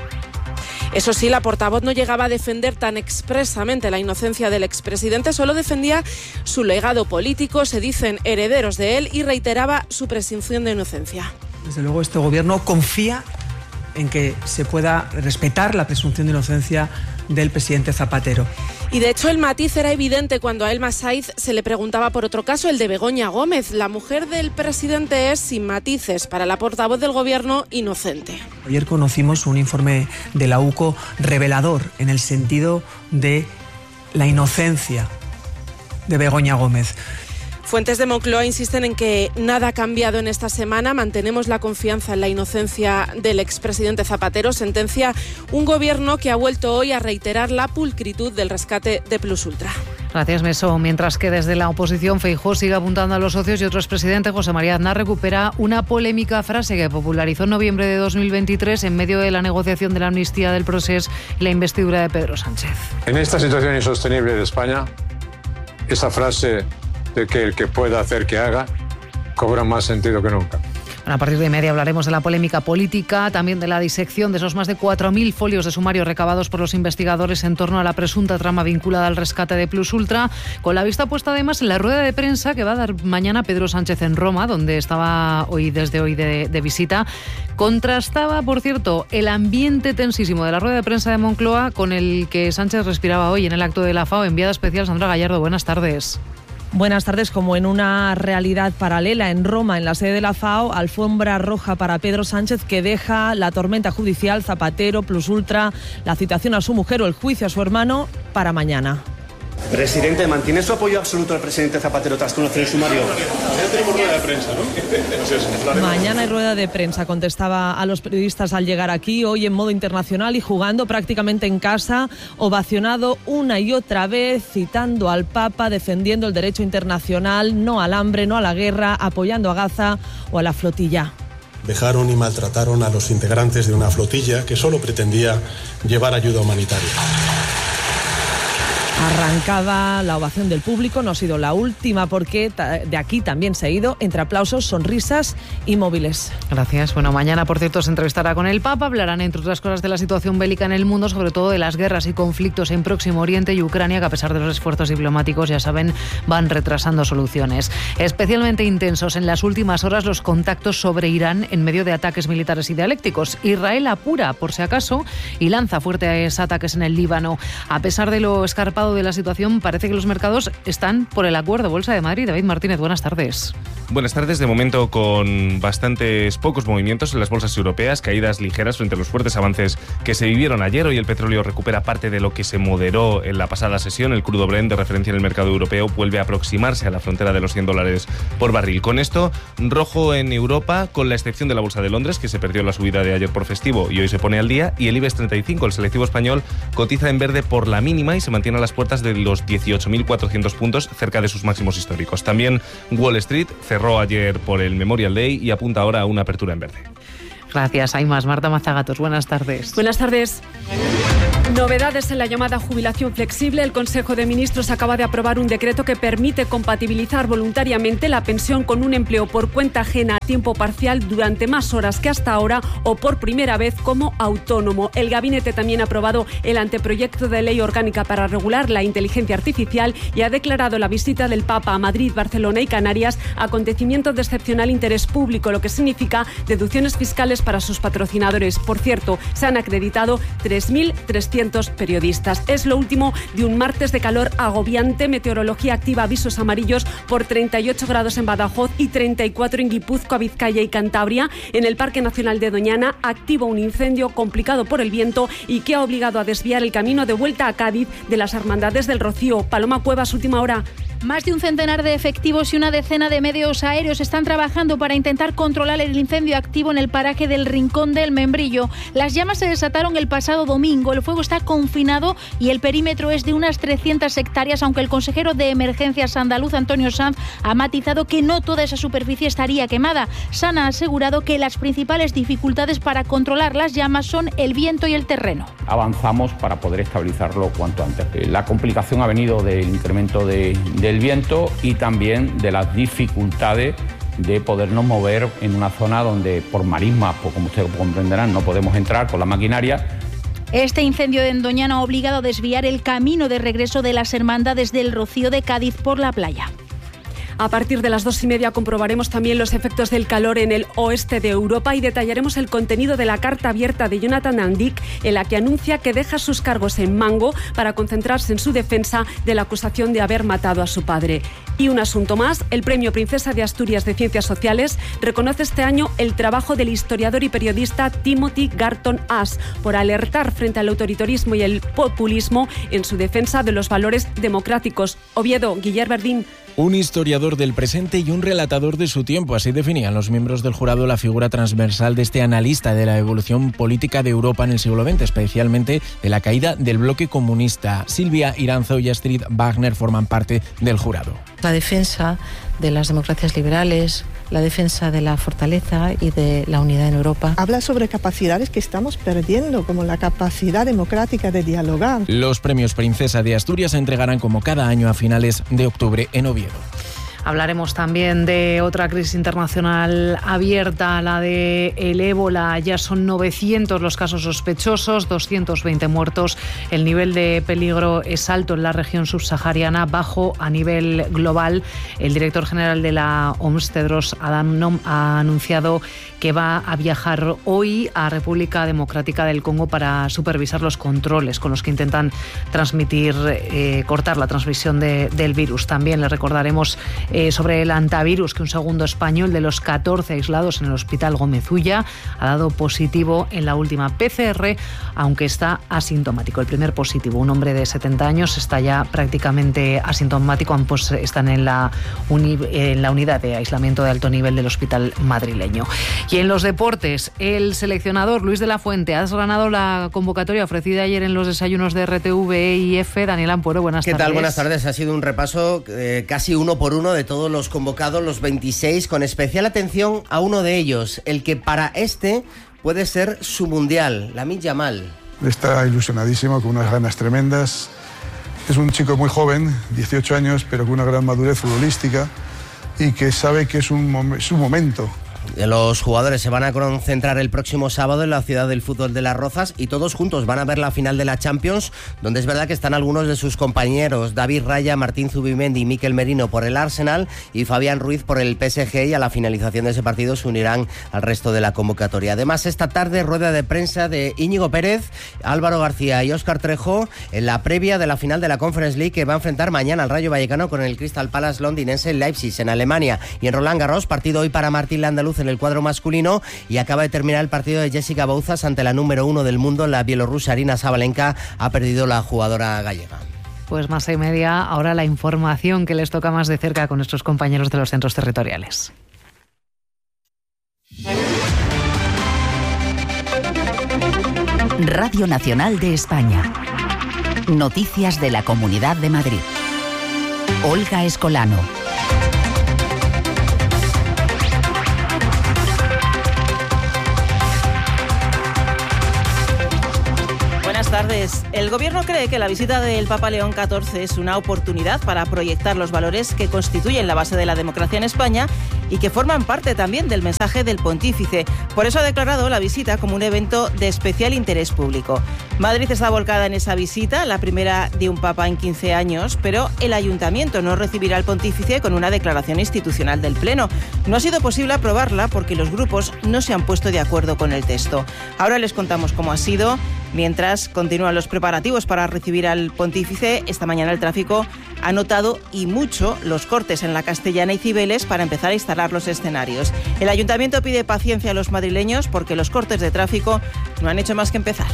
Eso sí, la portavoz no llegaba a defender tan expresamente la inocencia del expresidente, solo defendía su legado político, se dicen herederos de él, y reiteraba su presunción de inocencia. Desde luego este Gobierno confía en que se pueda respetar la presunción de inocencia del presidente Zapatero. Y de hecho el matiz era evidente cuando a Elma Saiz se le preguntaba por otro caso, el de Begoña Gómez. La mujer del presidente es, sin matices, para la portavoz del Gobierno, inocente. Ayer conocimos un informe de la UCO revelador en el sentido de la inocencia de Begoña Gómez. Fuentes de Moncloa insisten en que nada ha cambiado en esta semana. Mantenemos la confianza en la inocencia del expresidente Zapatero, sentencia un Gobierno que ha vuelto hoy a reiterar la pulcritud del rescate de Plus Ultra. Gracias, Meso. Mientras que desde la oposición Feijóo sigue apuntando a los socios, y otro expresidente, José María Aznar, recupera una polémica frase que popularizó en noviembre de 2023 en medio de la negociación de la amnistía del Procés y la investidura de Pedro Sánchez. En esta situación insostenible de España, esa frase de que el que pueda hacer que haga cobra más sentido que nunca. A partir de media hablaremos de la polémica política, también de la disección de esos más de 4.000 folios de sumario recabados por los investigadores en torno a la presunta trama vinculada al rescate de Plus Ultra, con la vista puesta además en la rueda de prensa que va a dar mañana Pedro Sánchez en Roma, donde estaba desde hoy de visita. Contrastaba, por cierto, el ambiente tensísimo de la rueda de prensa de Moncloa con el que Sánchez respiraba hoy en el acto de la FAO. Enviada especial Sandra Gallardo, buenas tardes. Buenas tardes. Como en una realidad paralela en Roma, en la sede de la FAO, alfombra roja para Pedro Sánchez, que deja la tormenta judicial, Zapatero, Plus Ultra, la citación a su mujer o el juicio a su hermano para mañana. Presidente, ¿mantiene su apoyo absoluto al presidente Zapatero tras conocer el sumario? Ya tenemos rueda de prensa, ¿no? Mañana hay rueda de prensa, contestaba a los periodistas al llegar aquí, hoy en modo internacional y jugando prácticamente en casa, ovacionado una y otra vez, citando al Papa, defendiendo el derecho internacional, no al hambre, no a la guerra, apoyando a Gaza o a la flotilla. Dejaron y maltrataron a los integrantes de una flotilla que solo pretendía llevar ayuda humanitaria. Arrancaba la ovación del público, no ha sido la última porque de aquí también se ha ido entre aplausos, sonrisas y móviles. Gracias. Bueno, mañana, por cierto, se entrevistará con el Papa. Hablarán, entre otras cosas, de la situación bélica en el mundo, sobre todo de las guerras y conflictos en Próximo Oriente y Ucrania, que a pesar de los esfuerzos diplomáticos, ya saben, van retrasando soluciones. Especialmente intensos en las últimas horas los contactos sobre Irán en medio de ataques militares y dialécticos. Israel apura, por si acaso, y lanza fuertes ataques en el Líbano. A pesar de lo escarpado de la situación, parece que los mercados están por el acuerdo. Bolsa de Madrid, David Martínez, buenas tardes. Buenas tardes. De momento con bastantes pocos movimientos en las bolsas europeas, caídas ligeras frente a los fuertes avances que se vivieron ayer. Hoy el petróleo recupera parte de lo que se moderó en la pasada sesión. El crudo Brent, de referencia en el mercado europeo, vuelve a aproximarse a la frontera de los $100 por barril. Con esto, rojo en Europa, con la excepción de la Bolsa de Londres, que se perdió la subida de ayer por festivo y hoy se pone al día, y el IBEX 35, el selectivo español, cotiza en verde por la mínima y se mantiene a las puertas de los 18.400 puntos, cerca de sus máximos históricos. También Wall Street cerró ayer por el Memorial Day y apunta ahora a una apertura en verde. Gracias. Hay más. Marta Mazagatos, buenas tardes. Buenas tardes. Novedades en la llamada jubilación flexible. El Consejo de Ministros acaba de aprobar un decreto que permite compatibilizar voluntariamente la pensión con un empleo por cuenta ajena a tiempo parcial durante más horas que hasta ahora o por primera vez como autónomo. El Gabinete también ha aprobado el anteproyecto de ley orgánica para regular la inteligencia artificial y ha declarado la visita del Papa a Madrid, Barcelona y Canarias acontecimiento de excepcional interés público, lo que significa deducciones fiscales para sus patrocinadores. Por cierto, se han acreditado 3.300 periodistas. Es lo último de un martes de calor agobiante. Meteorología activa avisos amarillos por 38 grados en Badajoz y 34 en Guipúzcoa, Vizcaya y Cantabria. En el Parque Nacional de Doñana activo un incendio complicado por el viento y que ha obligado a desviar el camino de vuelta a Cádiz de las Hermandades del Rocío. Paloma Cuevas, última hora. Más de un centenar de efectivos y una decena de medios aéreos están trabajando para intentar controlar el incendio activo en el paraje del Rincón del Membrillo. Las llamas se desataron el pasado domingo. El fuego está confinado y el perímetro es de unas 300 hectáreas, aunque el consejero de Emergencias andaluz, Antonio Sanz, ha matizado que no toda esa superficie estaría quemada. Sanz ha asegurado que las principales dificultades para controlar las llamas son el viento y el terreno. Avanzamos para poder estabilizarlo cuanto antes. La complicación ha venido del incremento del viento y también de las dificultades de podernos mover en una zona donde por marismas, pues como ustedes comprenderán, no podemos entrar con la maquinaria. Este incendio en Doñana ha obligado a desviar el camino de regreso de las hermandades del Rocío de Cádiz por la playa. A partir de las 2:30 comprobaremos también los efectos del calor en el oeste de Europa y detallaremos el contenido de la carta abierta de Jonathan Andic, en la que anuncia que deja sus cargos en Mango para concentrarse en su defensa de la acusación de haber matado a su padre. Y un asunto más, el Premio Princesa de Asturias de Ciencias Sociales reconoce este año el trabajo del historiador y periodista Timothy Garton Ash por alertar frente al autoritarismo y el populismo en su defensa de los valores democráticos. Oviedo, Guillermo Verdín. Un historiador del presente y un relatador de su tiempo. Así definían los miembros del jurado la figura transversal de este analista de la evolución política de Europa en el siglo XX, especialmente de la caída del bloque comunista. Silvia Iranzo y Astrid Wagner forman parte del jurado. La defensa de las democracias liberales, la defensa de la fortaleza y de la unidad en Europa. Habla sobre capacidades que estamos perdiendo, como la capacidad democrática de dialogar. Los premios Princesa de Asturias se entregarán como cada año a finales de octubre en Oviedo. Hablaremos también de otra crisis internacional abierta, la de el ébola. Ya son 900 los casos sospechosos, 220 muertos. El nivel de peligro es alto en la región subsahariana, bajo a nivel global. El director general de la OMS, Tedros Adhanom, ha anunciado que va a viajar hoy a República Democrática del Congo para supervisar los controles con los que intentan cortar la transmisión del virus. También le recordaremos sobre el antivirus, que un segundo español de los 14 aislados en el Hospital Gómez Ulla ha dado positivo en la última PCR, aunque está asintomático. El primer positivo, un hombre de 70 años, está ya prácticamente asintomático. Ambos están en la unidad de aislamiento de alto nivel del hospital madrileño. Y en los deportes, el seleccionador Luis de la Fuente ha desgranado la convocatoria ofrecida ayer en los desayunos de RTV y EFE. Daniel Ampuero, buenas tardes. ¿Qué tal? Buenas tardes. Ha sido un repaso casi uno por uno de todos los convocados, los 26, con especial atención a uno de ellos, el que para puede ser su mundial, Lamine Yamal. Está ilusionadísimo, con unas ganas tremendas. Es un chico muy joven, 18 años, pero con una gran madurez futbolística y que sabe que es su momento. Los jugadores se van a concentrar el próximo sábado en la ciudad del fútbol de Las Rozas y todos juntos van a ver la final de la Champions, donde es verdad que están algunos de sus compañeros, David Raya, Martín Zubimendi y Mikel Merino por el Arsenal y Fabián Ruiz por el PSG, y a la finalización de ese partido se unirán al resto de la convocatoria. Además, esta tarde rueda de prensa de Íñigo Pérez, Álvaro García y Óscar Trejo en la previa de la final de la Conference League, que va a enfrentar mañana al Rayo Vallecano con el Crystal Palace londinense en Leipzig, en Alemania. Y en Roland Garros, partido hoy para Martín Landaluz en el cuadro masculino, y acaba de terminar el partido de Jessica Bouzas ante la número 1 del mundo, la bielorrusa Arina Sabalenka. Ha perdido la jugadora gallega. Pues 1:30, ahora la información que les toca más de cerca con nuestros compañeros de los centros territoriales. Radio Nacional de España. Noticias de la Comunidad de Madrid. Olga Escolano. Buenas tardes. El Gobierno cree que la visita del Papa León XIV es una oportunidad para proyectar los valores que constituyen la base de la democracia en España y que forman parte también del mensaje del pontífice. Por eso ha declarado la visita como un evento de especial interés público. Madrid está volcada en esa visita, la primera de un Papa en 15 años, pero el Ayuntamiento no recibirá al pontífice con una declaración institucional del Pleno. No ha sido posible aprobarla porque los grupos no se han puesto de acuerdo con el texto. Ahora les contamos cómo ha sido. Mientras continúan los preparativos para recibir al pontífice, esta mañana el tráfico ha notado y mucho los cortes en la Castellana y Cibeles para empezar a instalar los escenarios. El Ayuntamiento pide paciencia a los madrileños porque los cortes de tráfico no han hecho más que empezar.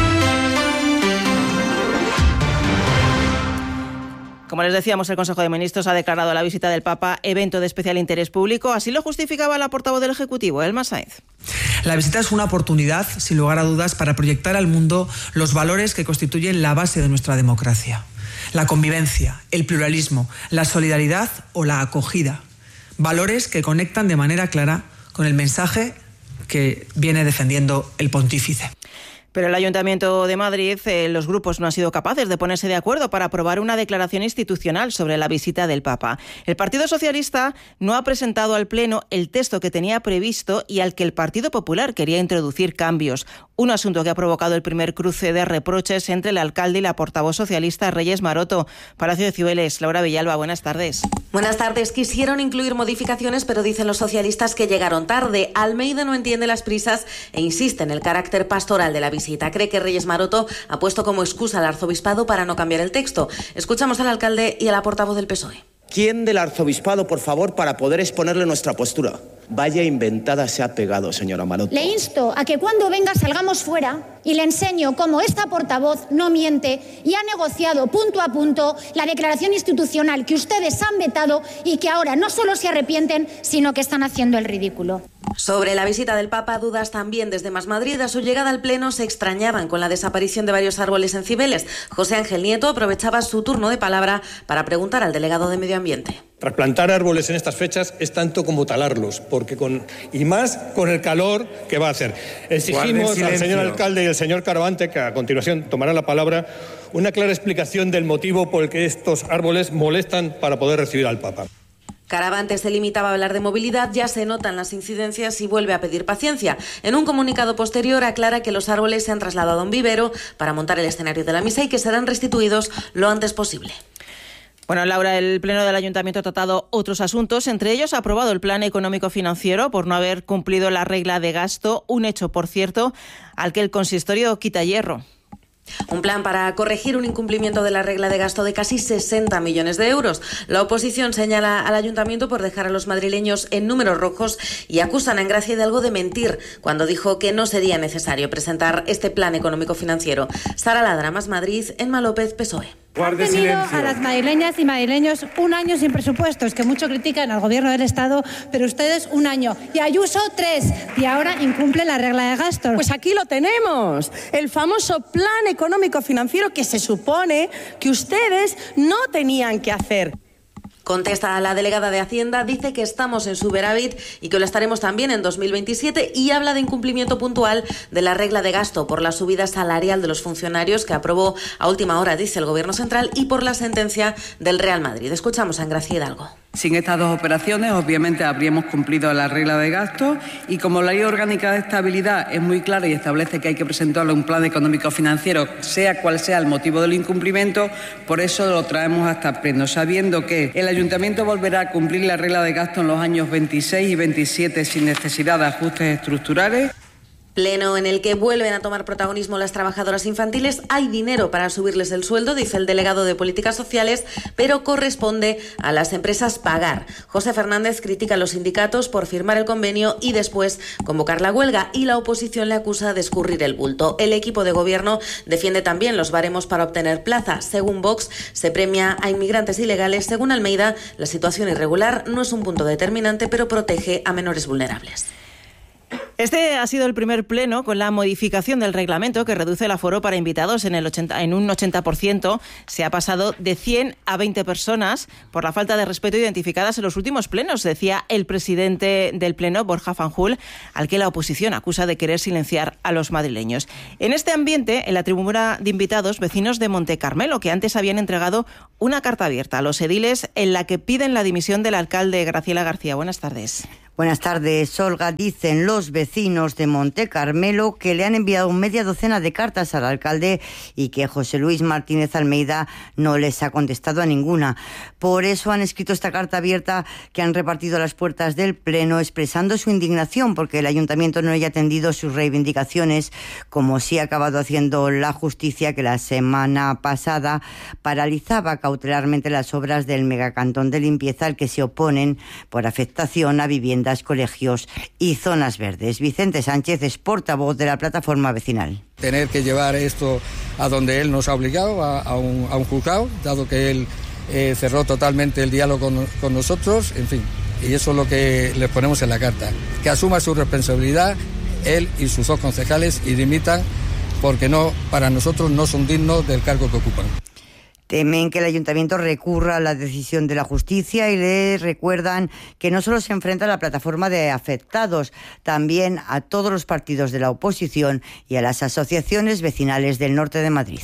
Como les decíamos, el Consejo de Ministros ha declarado la visita del Papa evento de especial interés público. Así lo justificaba la portavoz del Ejecutivo, Elma Sáenz. La visita es una oportunidad, sin lugar a dudas, para proyectar al mundo los valores que constituyen la base de nuestra democracia. La convivencia, el pluralismo, la solidaridad o la acogida. Valores que conectan de manera clara con el mensaje que viene defendiendo el pontífice. Pero el Ayuntamiento de Madrid, los grupos no han sido capaces de ponerse de acuerdo para aprobar una declaración institucional sobre la visita del Papa. El Partido Socialista no ha presentado al Pleno el texto que tenía previsto y al que el Partido Popular quería introducir cambios. Un asunto que ha provocado el primer cruce de reproches entre el alcalde y la portavoz socialista Reyes Maroto. Palacio de Cibeles, Laura Villalba, buenas tardes. Buenas tardes. Quisieron incluir modificaciones, pero dicen los socialistas que llegaron tarde. Almeida no entiende las prisas e insiste en el carácter pastoral de la visita. Cree que Reyes Maroto ha puesto como excusa al arzobispado para no cambiar el texto. Escuchamos al alcalde y a la portavoz del PSOE. ¿Quién del arzobispado, por favor, para poder exponerle nuestra postura? Vaya inventada se ha pegado, señora Maroto. Le insto a que cuando venga salgamos fuera y le enseño cómo esta portavoz no miente y ha negociado punto a punto la declaración institucional que ustedes han vetado y que ahora no solo se arrepienten, sino que están haciendo el ridículo. Sobre la visita del Papa, dudas también desde Más Madrid. A su llegada al Pleno se extrañaban con la desaparición de varios árboles en Cibeles. José Ángel Nieto aprovechaba su turno de palabra para preguntar al delegado de Medio Ambiente. Trasplantar árboles en estas fechas es tanto como talarlos, porque y más con el calor que va a hacer. Exigimos al señor alcalde y al señor Caravante, que a continuación tomará la palabra, una clara explicación del motivo por el que estos árboles molestan para poder recibir al Papa. Caravante se limitaba a hablar de movilidad, ya se notan las incidencias y vuelve a pedir paciencia. En un comunicado posterior aclara que los árboles se han trasladado a un vivero para montar el escenario de la misa y que serán restituidos lo antes posible. Bueno, Laura, el Pleno del Ayuntamiento ha tratado otros asuntos. Entre ellos ha aprobado el Plan Económico-Financiero por no haber cumplido la regla de gasto, un hecho, por cierto, al que el consistorio quita hierro. Un plan para corregir un incumplimiento de la regla de gasto de casi 60 millones de euros. La oposición señala al ayuntamiento por dejar a los madrileños en números rojos y acusan a Engracia Hidalgo de mentir cuando dijo que no sería necesario presentar este plan económico-financiero. Sara Ladra, Más Madrid, Emma López, PSOE. Han tenido a las madrileñas y madrileños un año sin presupuestos, que mucho critican al gobierno del Estado, pero ustedes un año. Y Ayuso 3, y ahora incumple la regla de gasto. Pues aquí lo tenemos, el famoso plan económico-financiero que se supone que ustedes no tenían que hacer. Contesta a la delegada de Hacienda, dice que estamos en superávit y que lo estaremos también en 2027 y habla de incumplimiento puntual de la regla de gasto por la subida salarial de los funcionarios que aprobó a última hora, dice el Gobierno Central, y por la sentencia del Real Madrid. Escuchamos a Engracia Hidalgo. Sin estas dos operaciones, obviamente, habríamos cumplido la regla de gasto y como la Ley Orgánica de Estabilidad es muy clara y establece que hay que presentarle un plan económico-financiero, sea cual sea el motivo del incumplimiento, por eso lo traemos hasta el pleno, sabiendo que el Ayuntamiento volverá a cumplir la regla de gasto en los años 26 y 27 sin necesidad de ajustes estructurales. Pleno en el que vuelven a tomar protagonismo las trabajadoras infantiles. Hay dinero para subirles el sueldo, dice el delegado de Políticas Sociales, pero corresponde a las empresas pagar. José Fernández critica a los sindicatos por firmar el convenio y después convocar la huelga, y la oposición le acusa de escurrir el bulto. El equipo de gobierno defiende también los baremos para obtener plaza. Según Vox, se premia a inmigrantes ilegales. Según Almeida, la situación irregular no es un punto determinante, pero protege a menores vulnerables. Este ha sido el primer pleno con la modificación del reglamento que reduce el aforo para invitados en un 80%. Se ha pasado de 100 a 20 personas por la falta de respeto identificadas en los últimos plenos, decía el presidente del pleno, Borja Fanjul, al que la oposición acusa de querer silenciar a los madrileños. En este ambiente, en la tribuna de invitados, vecinos de Montecarmelo, que antes habían entregado una carta abierta a los ediles en la que piden la dimisión del alcalde Graciela García. Buenas tardes. Buenas tardes, Olga. Dicen los vecinos de Montecarmelo que le han enviado media docena de cartas al alcalde y que José Luis Martínez Almeida no les ha contestado a ninguna. Por eso han escrito esta carta abierta que han repartido a las puertas del Pleno, expresando su indignación porque el ayuntamiento no haya atendido sus reivindicaciones, como sí ha acabado haciendo la justicia, que la semana pasada paralizaba cautelarmente las obras del megacantón de limpieza al que se oponen por afectación a viviendas, colegios y zonas verdes. Vicente Sánchez es portavoz de la plataforma vecinal. Tener que llevar esto a donde él nos ha obligado, a un juzgado, dado que él cerró totalmente el diálogo con nosotros, en fin, y eso es lo que le ponemos en la carta. Que asuma su responsabilidad, él y sus dos concejales, y dimitan, porque para nosotros no son dignos del cargo que ocupan. Temen que el ayuntamiento recurra a la decisión de la justicia y le recuerdan que no solo se enfrenta a la plataforma de afectados, también a todos los partidos de la oposición y a las asociaciones vecinales del norte de Madrid.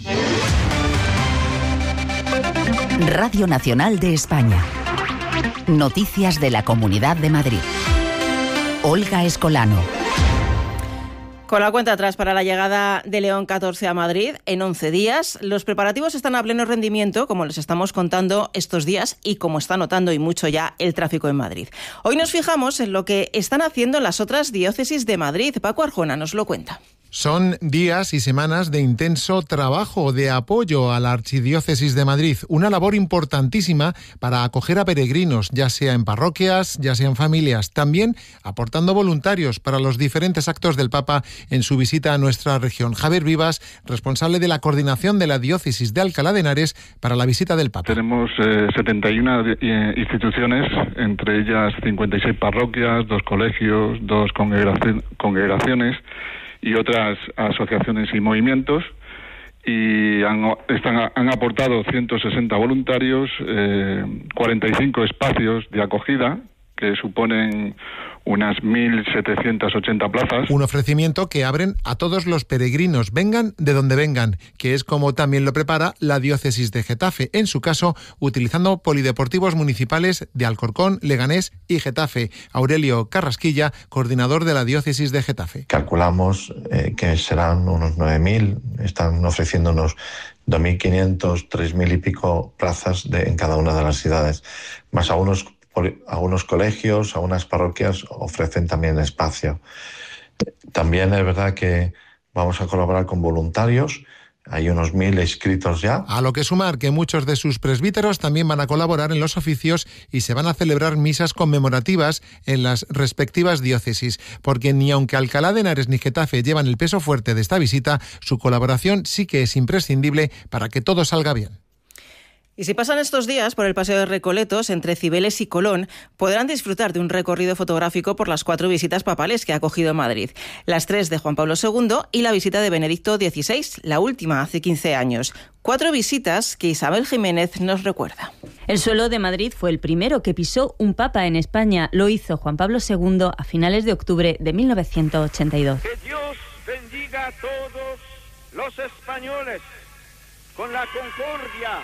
Radio Nacional de España. Noticias de la Comunidad de Madrid. Olga Escolano. Con la cuenta atrás para la llegada de León XIV a Madrid en 11 días, los preparativos están a pleno rendimiento, como les estamos contando estos días y como está notando y mucho ya el tráfico en Madrid. Hoy nos fijamos en lo que están haciendo las otras diócesis de Madrid. Paco Arjona nos lo cuenta. Son días y semanas de intenso trabajo de apoyo a la Archidiócesis de Madrid, una labor importantísima para acoger a peregrinos, ya sea en parroquias, ya sea en familias, también aportando voluntarios para los diferentes actos del Papa en su visita a nuestra región. Javier Vivas, responsable de la coordinación de la Diócesis de Alcalá de Henares para la visita del Papa. Tenemos 71 instituciones, entre ellas 56 parroquias, 2 colegios, 2 congregaciones y otras asociaciones y movimientos, y han aportado 160 voluntarios, 45 espacios de acogida, que suponen unas 1.780 plazas. Un ofrecimiento que abren a todos los peregrinos, vengan de donde vengan, que es como también lo prepara la Diócesis de Getafe, en su caso utilizando polideportivos municipales de Alcorcón, Leganés y Getafe. Aurelio Carrasquilla, coordinador de la Diócesis de Getafe. Calculamos que serán unos 9.000, están ofreciendo unos 2.500, 3.000 y pico plazas en cada una de las ciudades, más algunos colegios, algunas parroquias ofrecen también espacio. También es verdad que vamos a colaborar con voluntarios Hay unos 1.000 inscritos ya. A lo que sumar que muchos de sus presbíteros también van a colaborar en los oficios y se van a celebrar misas conmemorativas en las respectivas diócesis, porque ni aunque Alcalá de Henares ni Getafe llevan el peso fuerte de esta visita, su colaboración sí que es imprescindible para que todo salga bien. Y si pasan estos días por el Paseo de Recoletos, entre Cibeles y Colón, podrán disfrutar de un recorrido fotográfico por las 4 visitas papales que ha acogido Madrid. Las 3 de Juan Pablo II y la visita de Benedicto XVI, la última hace 15 años. 4 visitas que Isabel Jiménez nos recuerda. El suelo de Madrid fue el primero que pisó un papa en España. Lo hizo Juan Pablo II a finales de octubre de 1982. Que Dios bendiga a todos los españoles con la concordia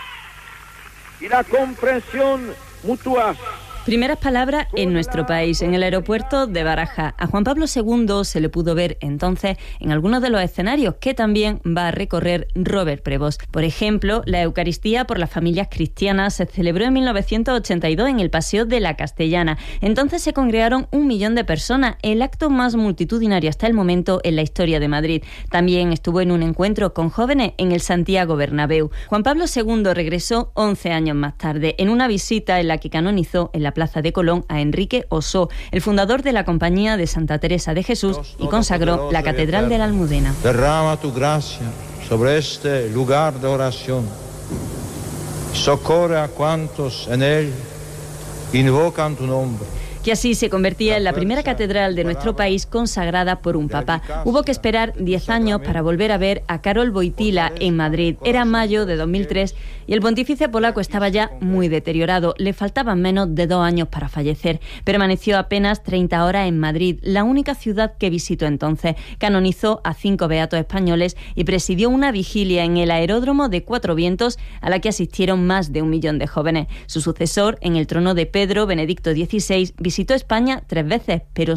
y la comprensión mutua. Primeras palabras en nuestro país, en el aeropuerto de Baraja. A Juan Pablo II se le pudo ver entonces en algunos de los escenarios que también va a recorrer Robert Prevost. Por ejemplo, la Eucaristía por las familias cristianas se celebró en 1982 en el Paseo de la Castellana. Entonces se congregaron 1 millón de personas, el acto más multitudinario hasta el momento en la historia de Madrid. También estuvo en un encuentro con jóvenes en el Santiago Bernabéu. Juan Pablo II regresó 11 años más tarde, en una visita en la que canonizó en la Plaza de Colón a Enrique Ossó, el fundador de la Compañía de Santa Teresa de Jesús, y consagró la Catedral de la Almudena. Derrama tu gracia sobre este lugar de oración. Socorre a cuantos en él invocan tu nombre. Que así se convertía en la primera catedral de nuestro país consagrada por un papa. Hubo que esperar 10 años para volver a ver a Karol Wojtyła en Madrid. Era mayo de 2003 y el pontífice polaco estaba ya muy deteriorado. Le faltaban menos de 2 años para fallecer. Permaneció apenas 30 horas en Madrid, la única ciudad que visitó entonces. Canonizó a 5 beatos españoles y presidió una vigilia en el aeródromo de Cuatro Vientos a la que asistieron más de 1 millón de jóvenes. Su sucesor en el trono de Pedro, Benedicto XVI, visitó España 3 veces, pero